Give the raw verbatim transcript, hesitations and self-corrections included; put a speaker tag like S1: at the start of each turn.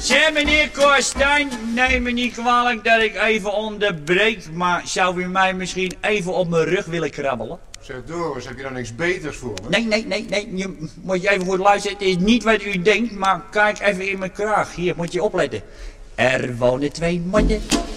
S1: Zeg, meneer Korstijn, neem me niet kwalijk dat ik even onderbreek, maar zou u mij misschien even op mijn rug willen krabbelen?
S2: Zeg Doris, heb je dan niks beters voor me?
S1: Nee, nee, nee, nee, je, moet je even goed luisteren. Het is niet wat u denkt, maar kijk even in mijn kraag. Hier, moet je opletten. Er wonen twee mannen